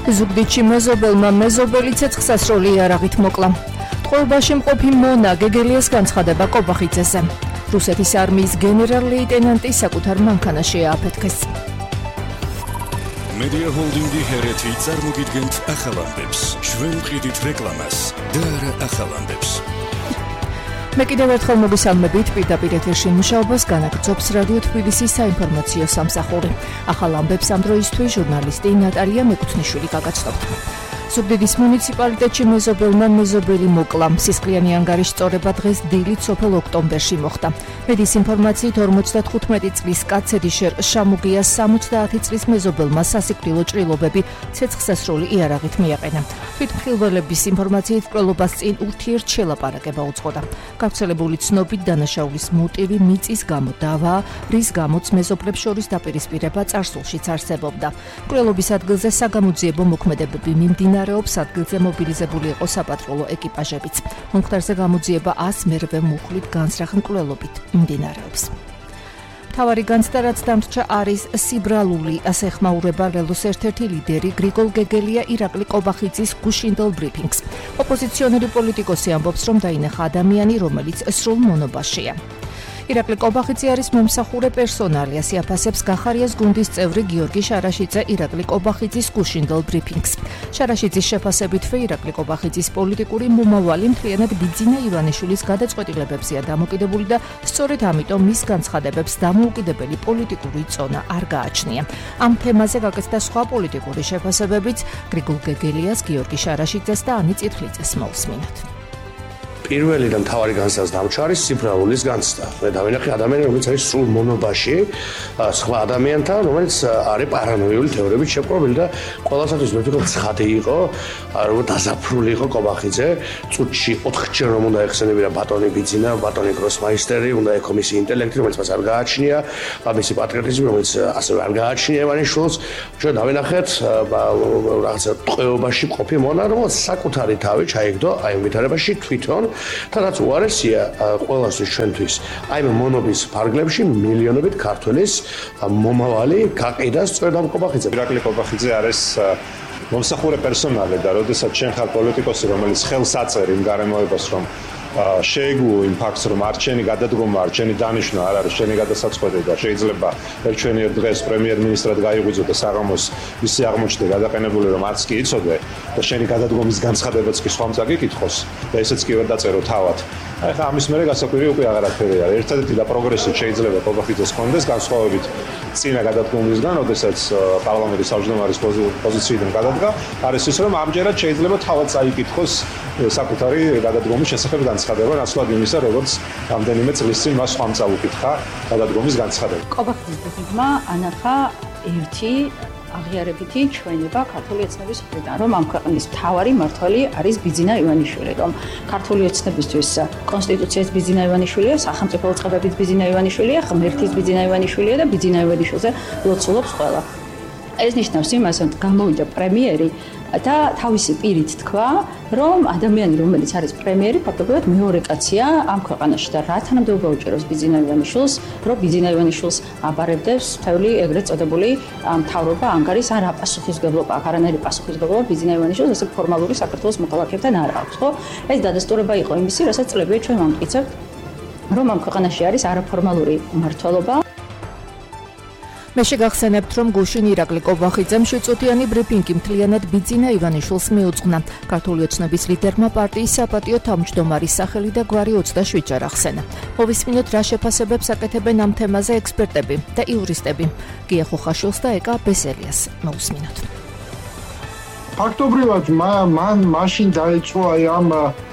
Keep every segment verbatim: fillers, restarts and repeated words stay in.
ზუგდიდში მეზობელმა მეზობელი ცეცხლსასროლი იარაღით მოკლა. ტყვეობაში მყოფი მონა გეგელიას განცხადება კობახიძეზე. რუსეთის არმიის გენერალ-ლეიტენანტი საკუთარ მანქანაში ააფეთქეს. Media Holding-ი ჰერეთი წარმოგიდგენთ ახალ ამბებს. ჩვენ ვყიდით რეკლამას და არა ახალ ამბებს. მე კიდევ ერთხელ მოგესალმებით პირდაპირ ეთერში მუშაობას განაგრძობს რადიო თბილისის საინფორმაციო სამსახური. ახალ ამბებს ამ დროისთვის ჟურნალისტი ნატალია მეკუთვნიშვილი გაგაცნობთ. ზუგდიდის მუნიციპალიტეტში მეზობელმა მეზობელი მოკლა. სისხლიანი ანგარიშწორება დღეს დილით სოფელ ოქტომბერში მოხდა. მედიის ინფორმაციით ორმოცდათხუთმეტი წლის კაცი ედიშერ შამუგიას სამოცდაათი წლის მეზობელმა სასიკვდილო ჭრილობები ცეცხლსასროლი იარაღით მიაყენა. თვითმხილველების ინფორმაციით მკვლელობას წინ ურთიერთ შელაპარაკება უძღოდა. გავრცელებული ცნობით დანაშაულის მოტივი მიწის გამო დავაა, რის გამოც მეზობლებს შორის დაპირისპირება წარსულშიც არსებობდა. მკვლელობის ადგილზე საგამოძიებო მოქმედებები მიმდინარეობს, ადგილზე მობილიზებული იყო საპატრულო ეკიპაჟებიც. მომხდარზე გამოძიება ას მერვე მუხლით განსრახ მკვლელობით მიმდინარეობს. მთავარი განცდა რაც დამრჩა არის სიბრალული, ასე ხმაურება ლელოს ერთ-ერთი ლიდერი გრიგოლ გეგელია ირაკლი კობახიძის გუშინდელ ბრიფინგს. ოპოზიციონერი პოლიტიკოსი ამბობს, რომ დაინახა ადამიანი, რომელიც სრულ მონობაშია. ირაკლი კობახიძე არის მომსახურე პერსონალი, ასე აფასებს გახარიას გუნდის წევრი გიორგი შარაშიძე ირაკლი კობახიძის გუშინდელ ბრიფინგს. შარაშიძის შეფასებით ირაკლი კობახიძის პოლიტიკური მომავალი მთლიანად ბიძინა ივანიშვილის გადაწყვეტილებებზეა დამოკიდებული და სწორედ ამიტომ მის განცხადებებს დამოუკიდებელი პოლიტიკური წონა არ გააჩნია. ამ თემაზე გაკეთდა სხვა პოლიტიკური შეფასებებიც გრიგოლ გეგელიას, გიორგი შარაშიძეს და ანი წირთხლიძეს მოусმინოთ. პირველი და მთავარი განცდა დამრჩა არის სიბრალულის განცდა. მე დავინახე ადამიანი, რომელიც არის სრულ მონობაში, სხვა ადამიანთან, რომელიც არის პარანოიული თეორიებით შეპყრობილი და ყველასათვის მე ვფიქრობ ცხადი იყო, რომ დაზაფრული იყო კობახიძე, წუთში ოთხჯერ რომ უნდა ეხსენებინა ბატონი ბიძინა, ბატონი გროსმაისტერი, უნდა ეკო მისი ინტელექტი, რომელიც მას არ გააჩნია, მისი პატრიოტიზმი, რომელიც ასევე არ გააჩნია ივანიშვილს. ჩვენ დავინახეთ რაღაცა ტყვეობაში მყოფი მონა, რომელიც საკუთარი თავი ჩაიგდო აი ამ ვითარებაში თვითონ და რაც უარესია ყველასთვის ჩვენთვის, აი მონობის ფარგლებში მილიონობით ქართველის მომავალი გაყიდა სწორედ ამ კობახიძე. ირაკლი კობახიძე არის მომსახურე პერსონალი და როდესაც შენ ხარ პოლიტიკოსი, რომელიც ხელს აწერ იმ გარემოებას, რომ შეეგუო იმ ფაქტს, რომ არ ჩენი გადადგომა, არ ჩენი დანიშვნა არ არის, ჩენი გადასაწყვეტი და შეიძლება ერთჩვენიერ დღეს პრემიერ-მინისტრად გაიღვიძო და საღამოს ისე აღმოჩნდა გადაყენებული, რომ არც კი იცოდე და შენი გადადგომის განცხადებაც კი სხვამ წაგიკითხოს და ესეც კი ვერ დაწერო თავად. აი ხა ამის მერე გასაკვირი უკვე აღარაფერი არის. ერთადერთი და პროგრესი შეიძლება კობახიძეს ჰქონდეს განსხვავებით წინა გადადგომისგან, როდესაც პარლამენტის თავმჯდომარის პოზიციიდან გადადგა, არის ის, რომ ამჯერად შეიძლება თავად წაიკითხოს საკუთარი გადადგომის შესახებ განცხადება, ნაცვლად იმისა, როგორც რამდენიმე წლის წინ მას სხვამ წაუკითხა გადადგომის განცხადება. კობახიძის ბრიფინგმა ანახა ერთი აღიარებითი ჩვენება ქართული ოცნების მხრიდან, რომ ამ ქვეყნის მთავარი მმართველი არის ბიძინა ივანიშვილი, რომ ქართული ოცნებისთვის კონსტიტუციას ბიძინა ივანიშვილია, სახელმწიფო უწყებებით ბიძინა ივანიშვილია, ღმერთის ბიძინა ივანიშვილია და ბიძინა ივანიშვილზე ლოცულობს ყველა. ეს ნიშნავს იმას, რომ გამოვიდა პრემიერი და თავისი პირით თქვა, რომ ადამიანი, რომელიც არის პრემიერი, ფაქტობრივად მეორე კაცია ამ ქვეყანაში და რა თანამდებობა უჭერავს ბიძინა ივანიშვილს, რომ ბიძინა ივანიშვილს აბარებდეს მთელი ეგრეთ წოდებული მთავრობა, ანგარის არ აპასუხისმგებლობა, აქ არანაირი პასუხისმგებლობა ბიძინა ივანიშვილს ესე ფორმალური საქართველოს მოქალაქეებთან არ აქვს, ხო? ეს დადასტურება იყო იმისი, რასაც წლებია ჩვენ ვამტკიცებთ, რომ ამ ქვეყანაში არის არაფორმალური მმართველობა. მე შეგახსენებთ, რომ გუშინ ირაკლი კობახიძემ შვიდწუთიანი ბრიფინგი მთლიანად ბიძინა ივანიშვილს მიუძღვნა. ქართული ოცნების ლიდერმა პარტიის საპატიო თავმჯდომარის სახელი და გვარი ოცდაშვიდჯერ ახსენა. მოვისმინოთ, რა შეფასებებს აკეთებენ ამ თემაზე ექსპერტები და იურისტები. გია ხოხაშვილს და ეკა ბესელიას მოусმინოთ. ფაქტობრივად მან მაშინ დაიწყო აი ამ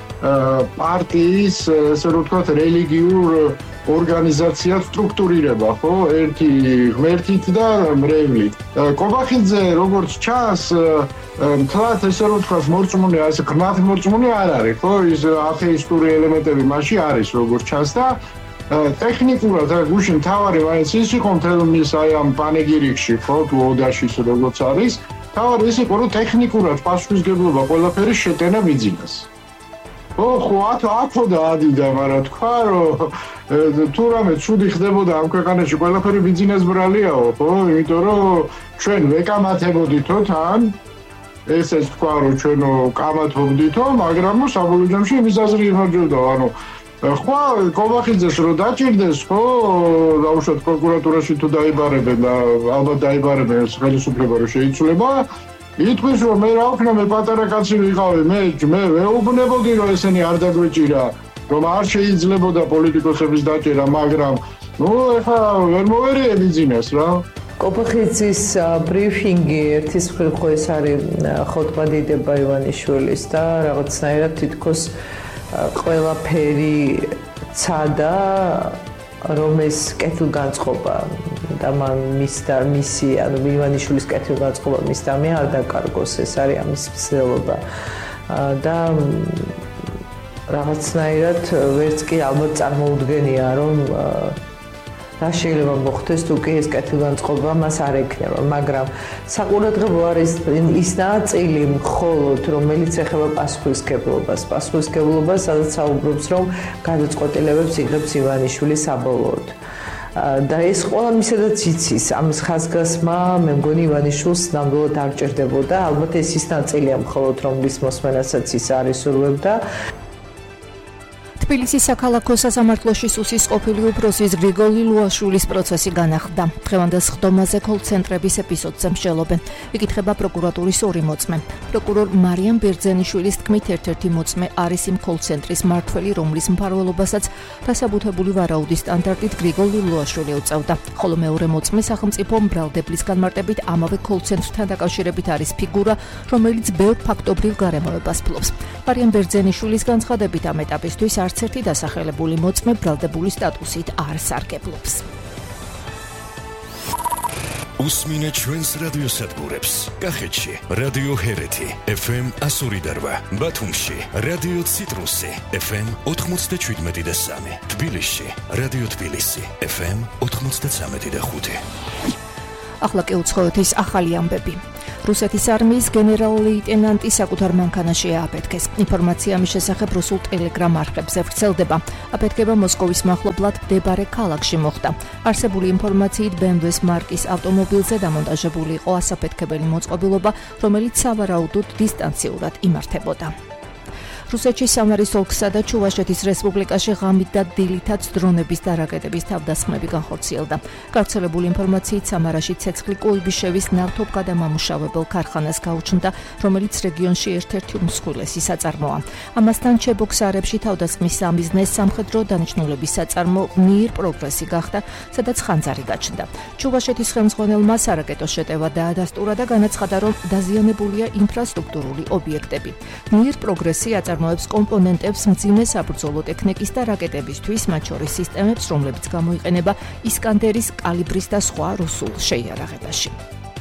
პარტიის, ესე რომ ვთქვათ, რელიგიურ ორგანიზაცია სტრუქტურირება, ხო? ერთი ღმერთით და მრევლით. კობახიძე როგორც ჩანს, მთლად ესე რომ ვთქვათ, მორწმუნე, ასე ღრმად მორწმუნე არ არის, ხო? ის ათეისტური ელემენტები მასში არის, როგორც ჩანს და ტექნიკურად და გუშინ მთავარი მაინც ის იყო მთელ მის აი ამ პანეგირიკში, ხო, თუ ოდაშიც როგორც არის, მთავარი ის იყო, რომ ტექნიკურად პასუხისმგებლობა ყველაფერი შეტენა ბიძინას. ხო, ხო, ათო და ადიდა, მაგრამ თქვა, რომ თუ რამე ცუდი ხდებოდა ამ ქვეყანაში, ყველაფერი ბიძინას ბრალიაო, ხო? იმიტომ რომ ჩვენ ვეკამათებოდითო თან ესეც თქვა რომ ჩვენო კამათ ვდითო, მაგრამ საბოლოო ჯამში იმის აზრი იმარჯვებდა, ანუ ხო კობახიძეს რო დაჭირდეს, ხო დაუშვათ პროკურატურაში თუ დაიბარებენ და ალბათ დაიბარებენ ეს ხელისუფლება რო შეიცვლება, ითქვის რომ მე რა ვქნა, მე პატარა კაცი ვიყავი, მე მე ვეუბნებოდი რომ ესენი არ დაგვეჭირა, რომ არ შეიძლებოდა პოლიტიკოსების დაჭერა, მაგრამ ნუ ეხა ვერ მოვერიები ძინას რა. კობახიძის ბრიფინგი ერთის მხრივ ხო ეს არის ხოთმადიდება ივანიშვილის და რაღაცნაირად თითქოს ყველაფერი ცადა რომ ეს კეთილგანწყობა და მან მის და მისი ანუ ივანიშვილის კეთილგანწყობა მის და მე არ დაკარგოს, ეს არის ამის მცდელობა და რაღაცნაირად ვერც კი ალბათ წარმოუდგენია რომ რა შეიძლება მოხდეს თუ კი ეს კეთილგანწყობა მას არ ექნება, მაგრამ საყურადღებო არის ის ნაწილი მხოლოდ რომელიც ეხება პასუხისმგებლობას, პასუხისმგებლობას, სადაც საუბრობს რომ გადაწყვეტილებებს იღებს ივანიშვილი საბოლოოდ. და ეს ყველა მისედაც იცის, ამის ხაზგასმა მე მგონი ივანიშვილს ნამდვილად არ ჭირდებოდა, ალბათ ეს ის ნაწილია მხოლოდ რომლის მოსმენასაც ის არ ისურვებდა. თბილისის საქალაქო სასამართლოში სუსის ყოფილი უფროსის გრიგოლი ლუაშვილის პროცესი განახლდა. დღევანდელ სხდომაზე კოლ-ცენტრების ეპიზოდზე მსჯელობენ. იკითხება პროკურატურის ორი მოწმე. პროკურორ მარიამ ბერძენიშვილის თქმით, ერთ-ერთი მოწმე არის იმ კოლ-ცენტრის მმართველი, რომლის მფარველობასაც დასაბუთებული ვარაუდის სტანდარტით გრიგოლი ლუაშვილი უწევდა. ხოლო მეორე მოწმე სახელმწიფო მბრალდებლის განმარტებით ამავე კოლ-ცენტრთან დაკავშირებით არის ფიგურა, რომელიც ბევრ ფაქტობრივ გარემოებას ფლობს. მარიამ ბერძენიშვილის განცხადებით ამ ეტაპისთვის არც ერთი დასახელებული მოწმე ბრალდებული სტატუსით არ სარგებლობს. უსმინეთ ჩვენს რადიოსადგურებს. კახეთში რადიო ჰერეთი ეფ ემ ასორი და რვა, ბათუმში რადიო ციტრუსი ეფ ემ ოთხმოცდაშვიდმეტი და სამი, თბილისში რადიო თბილისი ეფ ემ ოთხმოცდაცამეტი და ხუთი. ახლა კი უცხოეთის ახალი ამბები. რუსეთის არმიის გენერალ-ლეიტენანტი საკუთარ მანქანაში ააფეთქეს. ინფორმაცია ამის შესახებ რუსულ ტელეგრამ არხებზე ვრცელდება. აფეთქება მოსკოვის მახლობლად მდებარე ქალაქში მოხდა. არსებული ინფორმაციით ბე ემ ვეს მარკის ავტომობილზე დამონტაჟებული იყო ასაფეთქებელი მოწყობილობა, რომელიც სავარაუდოდ დისტანციურად იმართებოდა. რუსეთში სამარის ოლქსა და ჩუვაშეთის რესპუბლიკაში ღამით და დილითაც დრონების და რაკეტების თავდასხმები განხორციელდა. გავრცელებული ინფორმაციით სამარაში ცეცხლი კუიბიშევის ნავთობგადამამუშავებელ ქარხანას გაუჩნდა, რომელიც რეგიონში ერთ-ერთი უმსხვილესი საწარმოა. ამასთან ჩებოქსარებში თავდასხმის სამიზნე სამხედრო დანიშნულების საწარმო მიირ პროგრესი გახდა, სადაც ხანძარი გაჩნდა. ჩუვაშეთის ხელმძღვანელმა სარაკეტო შეტევა დაადასტურა და განაცხადა, რომ დაზიანებულია ინფრასტრუქტურული ობიექტები. მიირ პროგრესი აწარმოებს კომპონენტებს მძიმე საბრძოლო ტექნიკის და რაკეტებისთვის, მათ შორის სისტემებს, რომლებიც გამოიყენება ისკანდერის, კალიბრის და სხვა რუსულ შეიარაღებაში.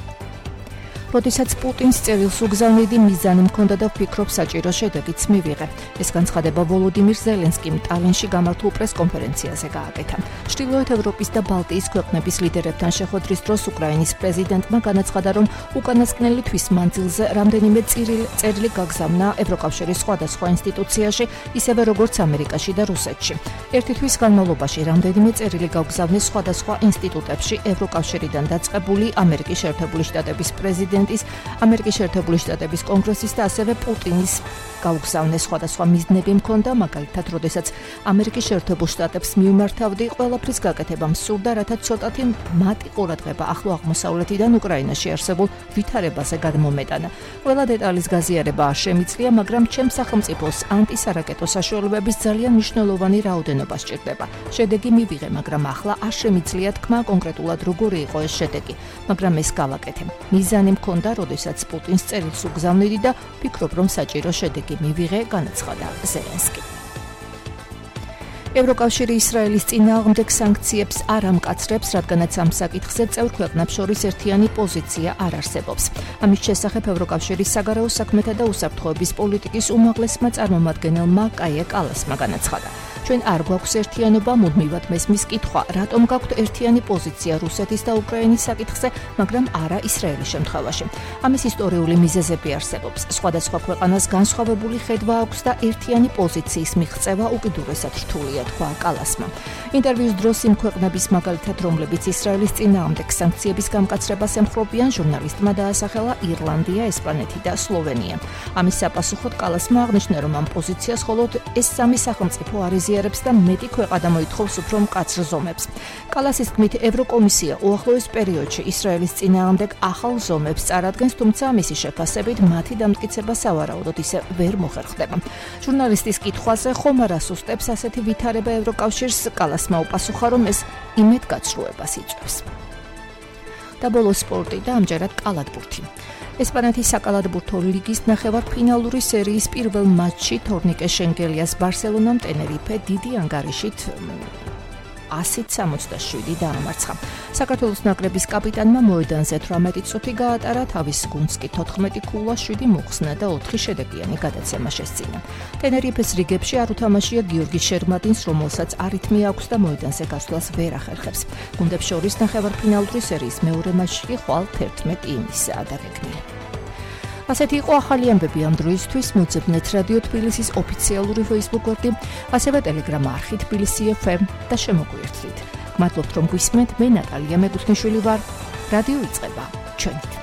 როდესაც პუტინს წერილს უგზავნიდი, მიზანი მქონდა და ვფიქრობ საჭირო შედეგიც მივიღე. ეს განცხადება ვოლოდიმირ ზელენსკიმ ტალინში გამართულ პრეს-კონფერენციაზე გააკეთა. ჩრდილოეთ ევროპის და ბალტიის ქვეყნების ლიდერებთან შეხვედრის დროს უკრაინის პრეზიდენტმა განაცხადა, რომ უკანასკნელი თვის მანძილზე რამდენიმე წერილი გაგზავნა ევროკავშირის სხვადასხვა ინსტიტუციაში, ისევე როგორც ამერიკაში და რუსეთში. ერთი თვის განმავლობაში რამდენიმე წერილი გაგზავნეს სხვადასხვა ინსტიტუტებში, ევროკავშირიდან დაწყებული ამერიკის შეერთებული შტატების პრეზიდენტ ამერიკის შეერთებული შტატების კონგრესის და ასევე პუტინის გაუგზავნეს სხვადასხვა მიზნები მქონდა, მაგალითად, როდესაც ამერიკის შეერთებულ შტატებს მიმართავდი, ყველაფრის გაკეთება მსურდა, რათა ცოტათი მათი ყურადღება ახლო აღმოსავლეთიდან უკრაინაში არსებულ ვითარებაზე გადმომეტანა. ყველა დეტალის გაზიარება არ შემიძლია, მაგრამ ჩემს სახელმწიფოს ანტისარაკეტო საშუალებების ძალიან მნიშვნელოვანი რაოდენობა სჭირდება. შედეგი მივიღე, მაგრამ ახლა არ შემიძლია თქვა კონკრეტულად როგორი იყო ეს შედეგი, მაგრამ ეს გავაკეთე. მიზანი მქონდა, როდესაც პუტინს წერილს უგზავნიდი და ვფიქრობ, რომ საჭირო შედეგი მივიღე, განაცხადა ზელენსკი. ევროკავშირი ისრაელის წინააღმდეგ სანქციებს არ ამკაცრებს, რადგანაც ამ საკითხზე წევრ ქვეყნებს შორის ერთიანი პოზიცია არ არსებობს. ამის შესახებ ევროკავშირის საგარეო საქმეთა და უსაფრთხოების პოლიტიკის უმაღლესმა წარმომადგენელმა კაია კალასმა განაცხადა. ჩვენ არ გვაქვს ერთიანობა, მუდმივად მესმის კითხვა, რატომ გაქვთ ერთიანი პოზიცია რუსეთის და უკრაინის საკითხზე, მაგრამ არა ისრაელის შემთხვევაში. ამის ისტორიული მიზეზები არსებობს. სხვადასხვა ქვეყანას განსხვავებული ხედვა აქვს და ერთიანი პოზიციის მიღწევა უკიდურესად რთულია, თქვა კალასმა. ინტერვიუს დროს იმ ქვეყნების მაგალითად, რომლებიც ისრაელის წინააღმდეგ სანქციების გამკაცრებას ემხრობიან, ჟურნალისტმა დაასახელა ირლანდია, ესპანეთი და სლოვენია. ამის საპასუხოდ კალასმა აღნიშნა, რომ ამ პოზიციას მხოლოდ ეს სამი სახელმწიფო არ იზიარებს და მეტი ქვეყანა მოითხოვს უფრო მკაცრ ზომებს. კალასის თქმით, ევროკომისია უახლოეს პერიოდში ისრაელის წინააღმდეგ ახალ ზომებს წარადგენს, თუმცა მისი შეფასებით მათი დამტკიცება სავარაუდოდ ისე ვერ მოხერხდება. ჟურნალისტის კითხვაზე, ხომ არ ასუსტებს ასეთი ვითარება ევროკავშირს, კალასმა უპასუხა, რომ ეს იმედგაცრუებას იწვევს. და ბოლოს სპორტი და ამჯერად კალათბურთი. ესპანეთის საკალათბურთო ლიგის ნახევარფინალური სერიის პირველ მატჩში თორნიკე შენგელიას ბარსელონამ ტენერიფე დიდი ანგარიშით ასი სამოცდაშვიდი დაამარცხა. საქართველოს ნაკრების კაპიტანმა მოედანზე თვრამეტი წუთი გაატარა, თავის გუნდს კი თოთხმეტი ქულა, შვიდი მოხსნა და ოთხი შედეგიანი გადაცემა შესწინა. ტენერიფეს რიგებში არ უთამაშია გიორგი შერმადინს, რომელსაც არითმია აქვს და მოედანზე გასვლას ვერ ახერხებს. გუნდებს შორის ნახევარფინალური სერიის მეორე მატჩში ხვალ თერთმეტი იმისაა დაგეგმილი. ასეთი იყო ახალი ამბები ამ დროისთვის. მოძებნეთ რადიო თბილისის ოფიციალური Facebook გვერდი, ასევე Telegram არხი თბილისი ეფ ემ და შემოგვიერთდით. გმადლობთ რომ გვისმენთ, მე ნატალია მეგუთნიშვილი ვარ. რადიო იწყება ჩვენით.